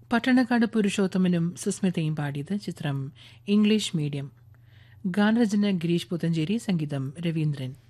പട്ടണക്കാട് പുരുഷോത്തമനും സുസ്മിതയും പാടിയത്. ചിത്രം English medium. ഗാനരചന ഗിരീഷ് പുത്തഞ്ചേരി, സംഗീതം രവീന്ദ്രൻ.